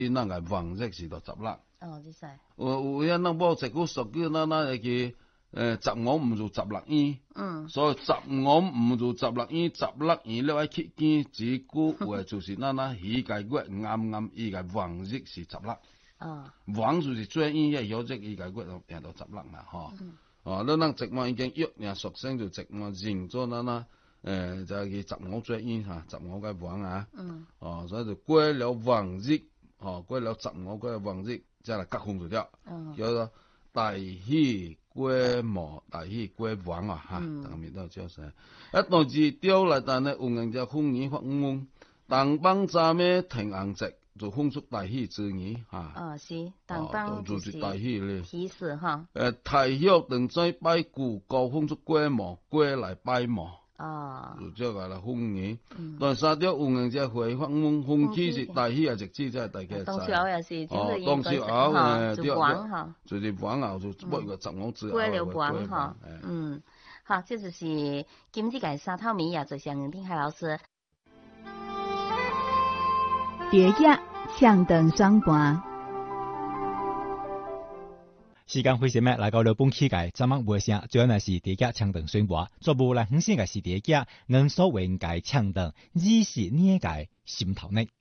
因那个王日是到16。 哦，你使。 有因咱某一句俗语，咱会记15唔如16圓。所以15唔如16圓，16圓了愛去見一句話，就是咱迄個月啱伊個王日是16。王就是最遠嘅曉日，伊個月就變到16啦，吼。咱直毛已經約領屬性就直毛認做咱就係15最遠嚇，15個王啊。所以就過了王日，過了15個王日，即係隔風就了，叫做大喜過末，大喜過王啊嚇，當面都叫啥？當時調來，但係有人就風雨發夢，東方早咩天紅節，就風出大喜之年嚇。 是東方就是大喜咧。 喜事哈。 太陽等在拜古，高風出過末，過來拜末。就即個啦，風雨。但三條有人就會發夢，風起是大喜啊，直至即係大家知。 當時候也是， 當時候就王哈， 就是王後就每個15之後。 過了王哈，好，這就是今日嘅沙頭米也就是吳定海老師。 蝶野唱斷雙盤。 時間非常咩，來到了本期嘅節目尾聲，最後呢是蝶野唱斷雙盤，作無來分享嘅是蝶野，能所謂嘅唱斷，只是呢個心頭呢。